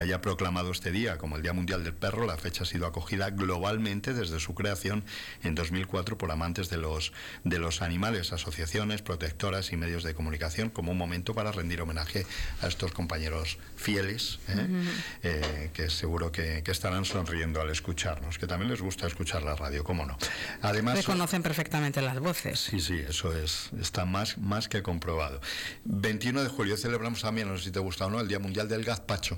haya proclamado este día como el Día Mundial del Perro, la fecha ha sido acogida globalmente desde su creación en 2004 por amantes de los animales, asociaciones, protectoras y medios de comunicación, como un momento para rendir homenaje a estos compañeros fieles, que seguro que estarán sonriendo al escucharnos, que también les gusta escuchar la radio, cómo no. Además, reconocen perfectamente las voces. Sí, eso está más que comprobado. 21 de julio celebramos también, no sé si te gusta o no, el Día Mundial del Gazpacho.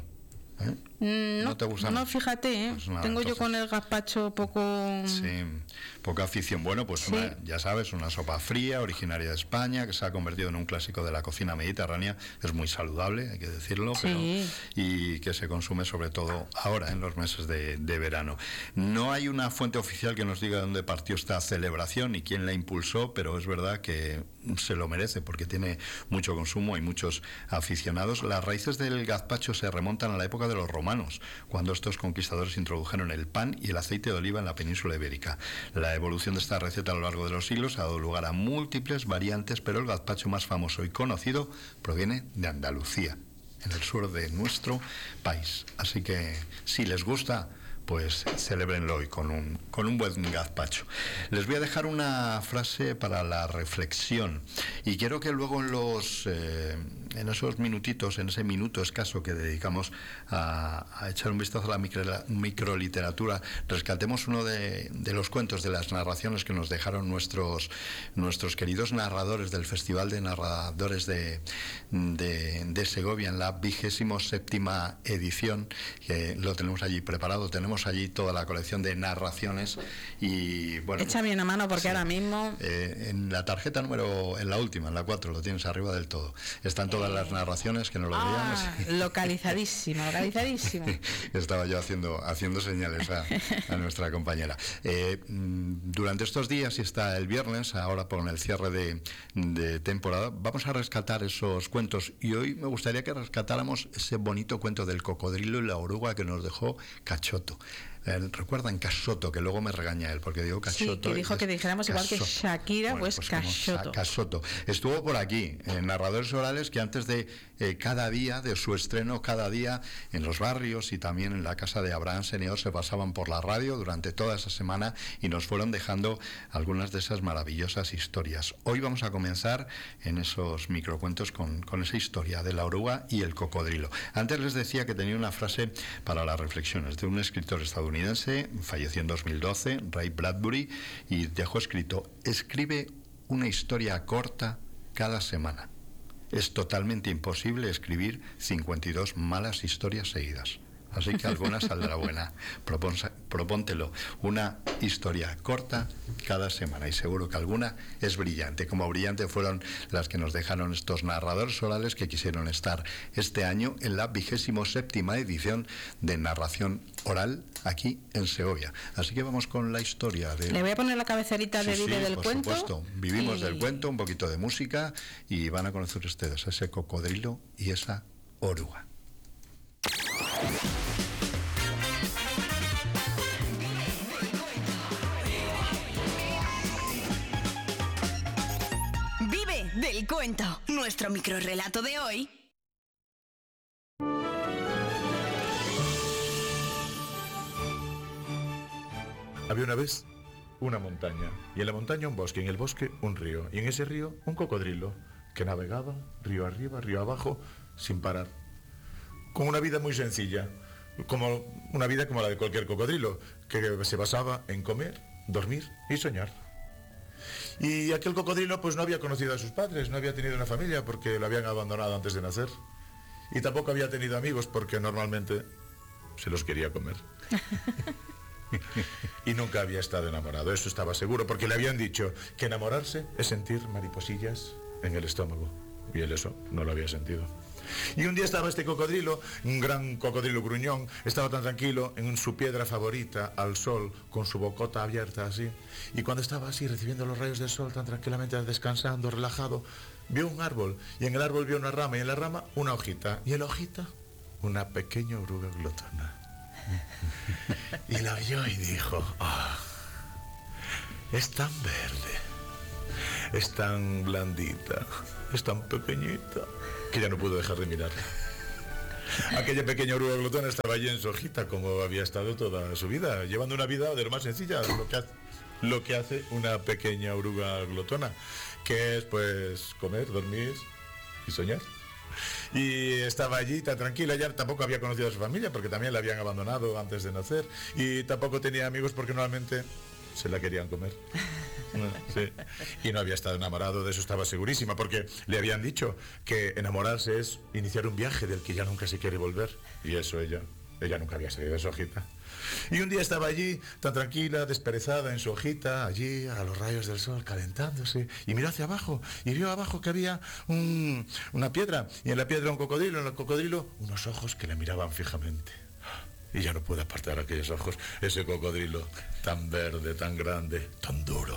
¿No te gusta? No, fíjate, pues nada, tengo entonces, yo con el gazpacho poco... Sí, poca afición. Bueno, pues sí. Ya sabes, una sopa fría, originaria de España, que se ha convertido en un clásico de la cocina mediterránea. Es muy saludable, hay que decirlo, sí. y que se consume sobre todo ahora, en los meses de verano. No hay una fuente oficial que nos diga dónde partió esta celebración y quién la impulsó, pero es verdad que se lo merece, porque tiene mucho consumo y muchos aficionados. Las raíces del gazpacho se remontan a la época de los romanos, cuando estos conquistadores introdujeron el pan y el aceite de oliva en la península ibérica. La evolución de esta receta a lo largo de los siglos ha dado lugar a múltiples variantes, pero el gazpacho más famoso y conocido proviene de Andalucía, en el sur de nuestro país. Así que, si les gusta, pues celébrenlo hoy con un buen gazpacho. Les voy a dejar una frase para la reflexión, y quiero que luego en esos minutitos, en ese minuto escaso que dedicamos a echar un vistazo a la microliteratura, rescatemos uno de los cuentos, de las narraciones que nos dejaron nuestros queridos narradores del Festival de Narradores de Segovia, en la 27ª edición, que lo tenemos allí preparado. Tenemos allí toda la colección de narraciones y bueno, échame una mano porque sí, ahora mismo en la tarjeta en la última, en la 4, lo tienes arriba del todo, están todas las narraciones, que no lo veíamos. Localizadísimo. Estaba yo haciendo señales a nuestra compañera. Durante estos días, y hasta el viernes, ahora por el cierre de temporada, vamos a rescatar esos cuentos, y hoy me gustaría que rescatáramos ese bonito cuento del cocodrilo y la oruga que nos dejó Cachoto. ¿Recuerdan Casoto? Que luego me regaña él porque digo Casoto. Sí, que dijo que dijéramos igual que Shakira, bueno, pues Casoto. Casoto. Estuvo por aquí, en Narradores Orales, que antes de cada día, de su estreno, cada día en los barrios y también en la casa de Abraham Seneor se pasaban por la radio durante toda esa semana y nos fueron dejando algunas de esas maravillosas historias. Hoy vamos a comenzar en esos microcuentos con esa historia de la oruga y el cocodrilo. Antes les decía que tenía una frase para las reflexiones de un escritor estadounidense, falleció en 2012, Ray Bradbury, y dejó escrito: escribe una historia corta cada semana. Es totalmente imposible escribir 52 malas historias seguidas. Así que alguna saldrá buena. Propóntelo, una historia corta cada semana, y seguro que alguna es brillante, como brillante fueron las que nos dejaron estos narradores orales que quisieron estar este año en la 27ª edición de Narración Oral aquí en Segovia. Así que vamos con la historia de... Le voy a poner la cabecerita de Vive del Cuento. Por supuesto, vivimos del cuento, un poquito de música, y van a conocer ustedes a ese cocodrilo y esa oruga. Vive del Cuento, nuestro microrrelato de hoy. Había una vez una montaña, y en la montaña un bosque, y en el bosque un río, y en ese río un cocodrilo que navegaba río arriba, río abajo, sin parar, con una vida muy sencilla, como una vida como la de cualquier cocodrilo, que se basaba en comer, dormir y soñar. Y aquel cocodrilo pues no había conocido a sus padres, no había tenido una familia porque lo habían abandonado antes de nacer, y tampoco había tenido amigos porque normalmente se los quería comer. Y nunca había estado enamorado, eso estaba seguro, porque le habían dicho que enamorarse es sentir mariposillas en el estómago, y él eso no lo había sentido. Y un día estaba este cocodrilo, un gran cocodrilo gruñón, estaba tan tranquilo en su piedra favorita, al sol, con su bocota abierta así, y cuando estaba así recibiendo los rayos del sol tan tranquilamente, descansando, relajado, vio un árbol, y en el árbol vio una rama, y en la rama una hojita, y en la hojita una pequeña oruga glotona. Y la oyó y dijo: oh, es tan verde, es tan blandita, es tan pequeñita, que ya no pudo dejar de mirarla. Aquella pequeña oruga glotona estaba allí en su hojita, como había estado toda su vida, llevando una vida de lo más sencilla, lo que hace una pequeña oruga glotona, que es pues comer, dormir y soñar. Y estaba allí tan tranquila, ya tampoco había conocido a su familia porque también la habían abandonado antes de nacer, y tampoco tenía amigos porque normalmente se la querían comer. Sí. Y no había estado enamorado, de eso estaba segurísima, porque le habían dicho que enamorarse es iniciar un viaje del que ya nunca se quiere volver, y eso ella nunca había salido de su hojita. Y un día estaba allí, tan tranquila, desperezada en su hojita, allí a los rayos del sol, calentándose, y miró hacia abajo, y vio abajo que había una piedra, y en la piedra un cocodrilo, en el cocodrilo unos ojos que le miraban fijamente. Y ya no pude apartar aquellos ojos, ese cocodrilo tan verde, tan grande, tan duro.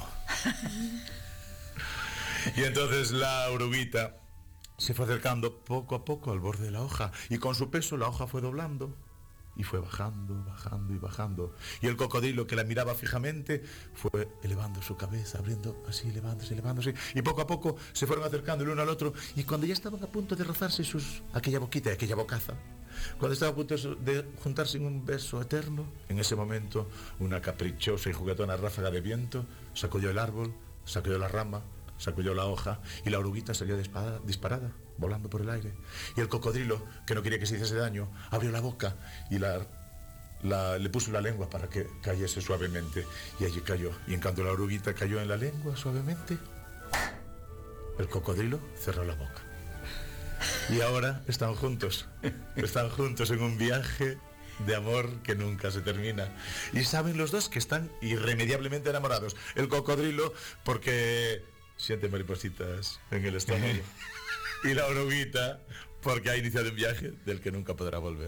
Y entonces la oruguita se fue acercando poco a poco al borde de la hoja, y con su peso la hoja fue doblando, y fue bajando, bajando y bajando. Y el cocodrilo, que la miraba fijamente, fue elevando su cabeza, abriendo así, elevándose. Y poco a poco se fueron acercando el uno al otro. Y cuando ya estaban a punto de rozarse aquella boquita y aquella bocaza, cuando estaba a punto de juntarse en un beso eterno, en ese momento una caprichosa y juguetona ráfaga de viento sacudió el árbol, sacudió la rama, sacudió la hoja, y la oruguita salió disparada, volando por el aire. Y el cocodrilo, que no quería que se hiciese daño, abrió la boca y le puso la lengua para que cayese suavemente, y allí cayó. Y en cuanto la oruguita cayó en la lengua suavemente, el cocodrilo cerró la boca. Y ahora están juntos en un viaje de amor que nunca se termina. Y saben los dos que están irremediablemente enamorados. El cocodrilo porque siente maripositas en el estómago, y la oruguita porque ha iniciado un viaje del que nunca podrá volver.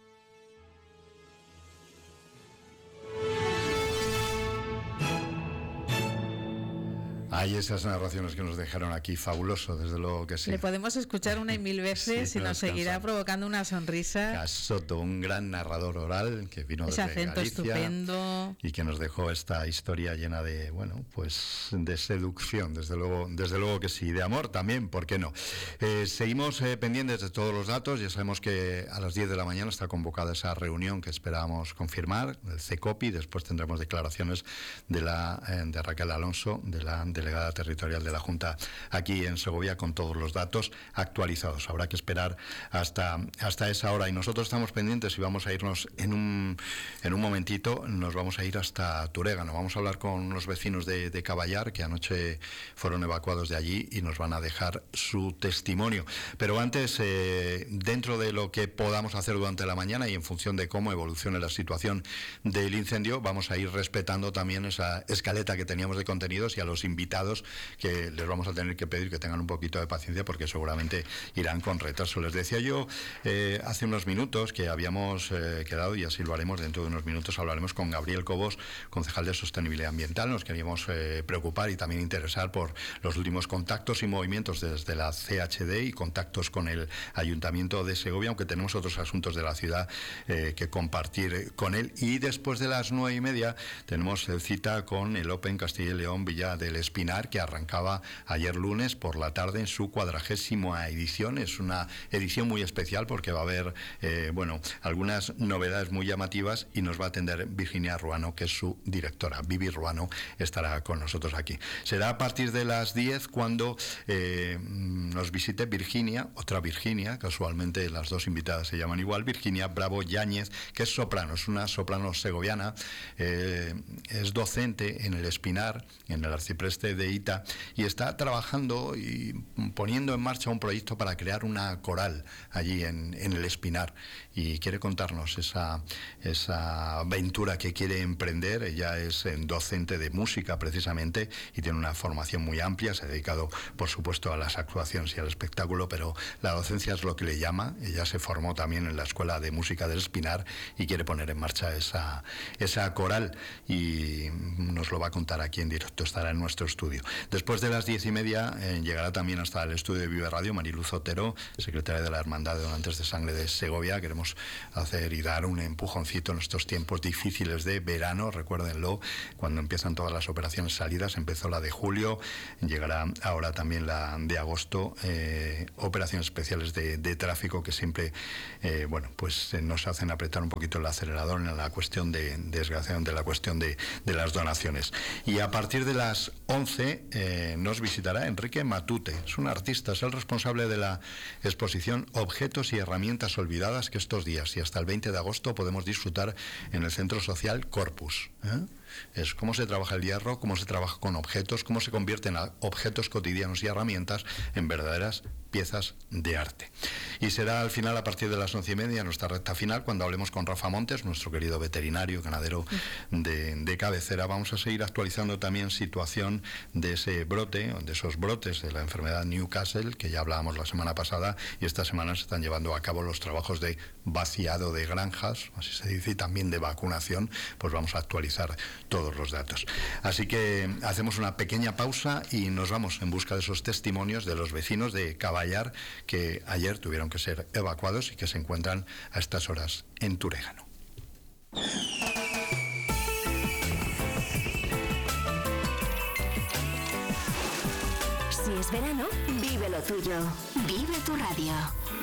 Hay esas narraciones que nos dejaron aquí, fabuloso, desde luego que sí. Le podemos escuchar una y mil veces, sí, y nos seguirá provocando una sonrisa. Casoto, un gran narrador oral que vino desde Galicia, estupendo, y que nos dejó esta historia llena de, bueno, pues de seducción, desde luego que sí, de amor también, ¿por qué no? Seguimos pendientes de todos los datos. Ya sabemos que a las 10 de la mañana está convocada esa reunión que esperamos confirmar, el CECOPI. Después tendremos declaraciones de Raquel Alonso, de la delegada territorial de la Junta aquí en Segovia, con todos los datos actualizados. Habrá que esperar hasta esa hora, y nosotros estamos pendientes y vamos a irnos en un momentito. Nos vamos a ir hasta Turégano. Vamos a hablar con los vecinos de Caballar, que anoche fueron evacuados de allí y nos van a dejar su testimonio. Pero antes, dentro de lo que podamos hacer durante la mañana y en función de cómo evolucione la situación del incendio, vamos a ir respetando también esa escaleta que teníamos de contenidos, y a los invitados que les vamos a tener que pedir que tengan un poquito de paciencia, porque seguramente irán con retraso. Les decía yo hace unos minutos que habíamos quedado, y así lo haremos dentro de unos minutos, hablaremos con Gabriel Cobos, concejal de Sostenibilidad Ambiental. Nos queríamos preocupar y también interesar por los últimos contactos y movimientos desde la CHD y contactos con el Ayuntamiento de Segovia, aunque tenemos otros asuntos de la ciudad que compartir con él. Y después de las 9:30 tenemos cita con el Open Castilla y León Villa del Espinar, que arrancaba ayer lunes por la tarde en su 40ª edición. Es una edición muy especial porque va a haber algunas novedades muy llamativas, y nos va a atender Virginia Ruano, que es su directora. Vivi Ruano estará con nosotros aquí. Será a partir de las 10 cuando nos visite Virginia, otra Virginia, casualmente las dos invitadas se llaman igual, Virginia Bravo Yáñez, que es soprano, es una soprano segoviana, es docente en el Espinar, en el Arcipreste de Ita, y está trabajando y poniendo en marcha un proyecto para crear una coral allí en el Espinar, y quiere contarnos esa aventura que quiere emprender. Ella es docente de música precisamente y tiene una formación muy amplia. Se ha dedicado, por supuesto, a las actuaciones y al espectáculo, pero la docencia es lo que le llama. Ella se formó también en la Escuela de Música del Espinar y quiere poner en marcha esa coral, y nos lo va a contar aquí en directo. Estará en nuestro estudio. Después de las 10:30 llegará también hasta el estudio de Vive Radio Mariluz Otero, secretaria de la Hermandad de Donantes de Sangre de Segovia. Queremos podamos hacer y dar un empujoncito en estos tiempos difíciles de verano. Recuérdenlo, cuando empiezan todas las operaciones salidas, empezó la de julio, llegará ahora también la de agosto, operaciones especiales de tráfico que siempre pues nos hacen apretar un poquito el acelerador en la cuestión desgraciadamente, la cuestión de las donaciones. Y a partir de las 11 nos visitará Enrique Matute. Es un artista, es el responsable de la exposición Objetos y herramientas olvidadas, que estos días y hasta el 20 de agosto podemos disfrutar en el Centro Social Corpus. Es cómo se trabaja el hierro, cómo se trabaja con objetos, cómo se convierten objetos cotidianos y herramientas en verdaderas piezas de arte. Y será al final, a partir de las 11:30, nuestra recta final, cuando hablemos con Rafa Montes, nuestro querido veterinario, ganadero de cabecera. Vamos a seguir actualizando también situación de ese brote, de esos brotes de la enfermedad Newcastle, que ya hablábamos la semana pasada, y esta semana se están llevando a cabo los trabajos de vaciado de granjas, así se dice, y también de vacunación. Pues vamos a actualizar todos los datos. Así que hacemos una pequeña pausa y nos vamos en busca de esos testimonios de los vecinos de Caballar, que ayer tuvieron que ser evacuados y que se encuentran a estas horas en Turégano. Si es verano, vive lo tuyo. Vive tu radio.